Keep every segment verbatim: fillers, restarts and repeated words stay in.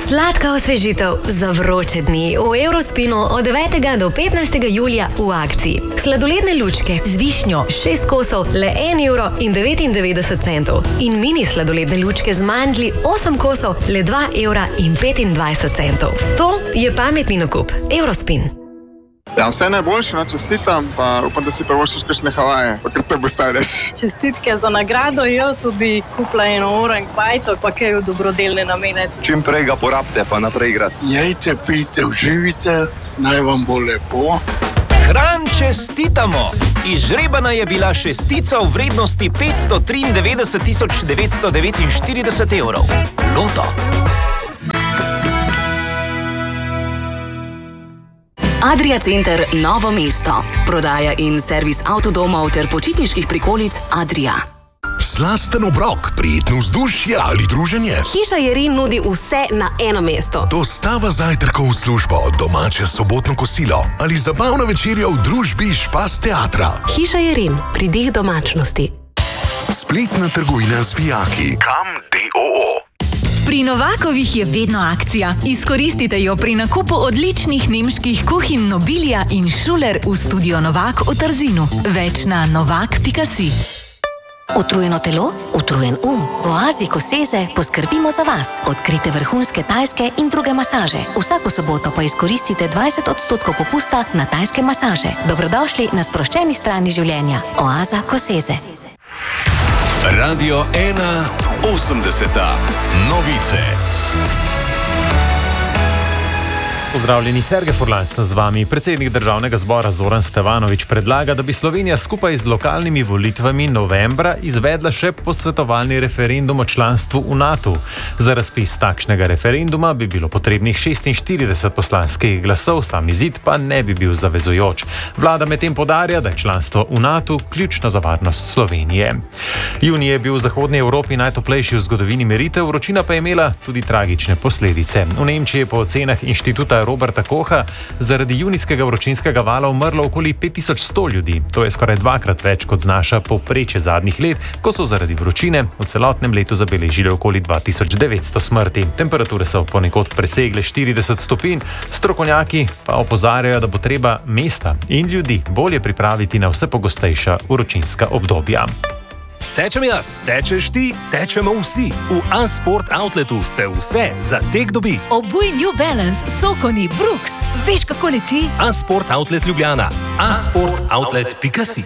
Sladka osvežitev za vroče dni v Eurospinu od devetega do petnajstega julija v akciji. Sladoledne lučke z višnjo šest kosov le en evro in devetindevetdeset centov in mini sladoledne lučke z mandlji osem kosov le dva evra in petindvajset centov. To je pametni nakup. Eurospin. Ja, vse najboljše, no, čestitam, pa upam, da si prvoščiš kakšne Havaje, pa kar te postavljaš. Čestitke za nagrado, jaz bi kupila eno orang bajto, pa kaj v dobrodelne namene. Čim prej ga porabite, pa naprej igrati. Jajce pijte, uživite, naj vam bo lepo. Kranj čestitamo! Izžrebana je bila šestica v vrednosti petsto triindevetdeset tisoč devetsto devetinštirideset evrov. Loto. Adria Center Novo mesto. Prodaja in servis avtodomov ter počitniških prikolic Adria. Slasten obrok, prijetno vzdušje ali druženje. Hiša Jerin nudi vse na eno mesto. Dostava zajtrkov v službo, domače sobotno kosilo ali zabavna večerja v družbi Špas teatra. Hiša Jerin, pridih domačnosti. Spletna trgovina z vijaki. Kam D O O. Pri Novakovih je vedno akcija. Izkoristite jo pri nakupu odličnih nemških kuhinj Nobilia in Schuler v studio Novak v Trzinu. Več na novak pika si. Utrujeno telo, utrujen um. V Oazi Koseze poskrbimo za vas. Odkrite vrhunske tajske in druge masaže. Vsako soboto pa izkoristite dvajset odstotkov popusta na tajske masaže. Dobrodošli na sproščeni strani življenja. Oaza Koseze. Radio ena osemdeseta. Novice. Pozdravljeni, Sergej Furlan sem z vami. Predsednik državnega zbora Zoran Stevanović predlaga, da bi Slovenija skupaj z lokalnimi volitvami novembra izvedla še posvetovalni referendum o članstvu v NATO. Za razpis takšnega referenduma bi bilo potrebnih šestinštirideset poslanskih glasov, sam izid pa ne bi bil zavezujoč. Vlada medtem poudarja, da je članstvo v NATO ključno za varnost Slovenije. Junij je bil v zahodni Evropi najtoplejši v zgodovini meritev, vročina pa je imela tudi tragične posledice. V Nemčiji je po ocenah inštituta Roberta Koha zaradi junijskega vročinskega vala umrlo okoli pet tisoč sto ljudi. To je skoraj dvakrat več, kot znaša povprečje zadnjih let, ko so zaradi vročine v celotnem letu zabeležili okoli dva tisoč devetsto smrti. Temperature so ponekod presegle štirideset stopinj, strokovnjaki pa opozarjajo, da bo treba mesta in ljudi bolje pripraviti na vse pogostejša vročinska obdobja. Tečem jaz, tečeš ti, tečemo vsi. V Unsport Outletu se vse za tek dobi. Obuj New Balance, Sokoni, Brooks. Veš, kako leti? Unsport Outlet Ljubljana. unsport outlet pika si.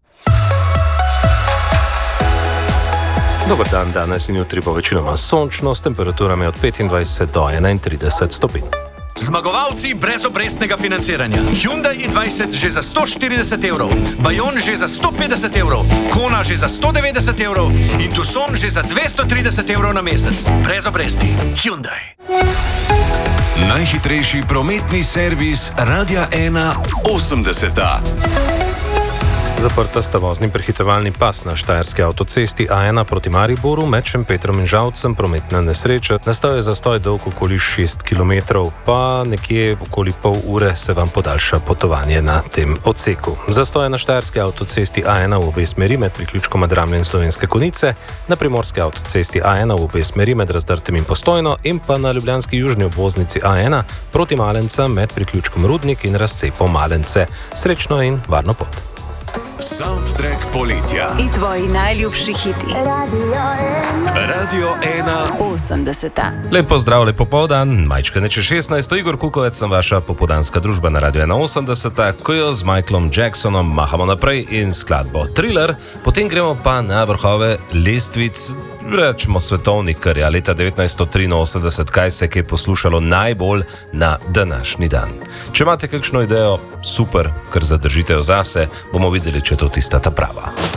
Dobar dan, danes in jutri bo večinoma sončno, s temperaturami od petindvajset do enaintrideset stopinj. Zmagovalci brezobrestnega financiranja. Hyundai i dvajset že za sto štirideset evrov, Bayon že za sto petdeset evrov, Kona že za sto devetdeset evrov in Tucson že za dvesto trideset evrov na mesec. Brez obresti. Hyundai. Najhitrejši prometni servis Radia ena osemdeseta. Zaprta sta vozni prehitevalni pas na štajerski avtocesti A ena proti Mariboru med Šempetrom in Žalcem, prometna nesreča. Nastal je zastoj dolg okoli šest kilometrov, pa nekje okoli pol ure se vam podaljša potovanje na tem odseku. Zastoj na štajerski avtocesti A ena v obe smeri med priključkom Dramlje in Slovenske Konjice, na primorski avtocesti A ena v obe smeri med Razdrtem in Postojno in pa na ljubljanski južni obvoznici A ena proti Malencem med priključkom Rudnik in razcepom Malence. Srečno in varno pot. Soundtrack poletja. In tvoji najljubši hiti. Radio ena osemdeseta. Lep pozdrav, lep popoldan, majčka neče šestnajst, Igor Kukovec sem vaša popoldanska družba na Radio ena osemdeseta, ko jo z Michaelom Jacksonom mahamo naprej in skladbo Thriller, potem gremo pa na vrhove lestvic, rečemo svetovnih, kar je leta devetnajststo triinosemdeset, kaj se je poslušalo najbolj na današnji dan. Če imate kakšno idejo, super, kar zadržite jo zase, bomo videli, če je to tista ta prava.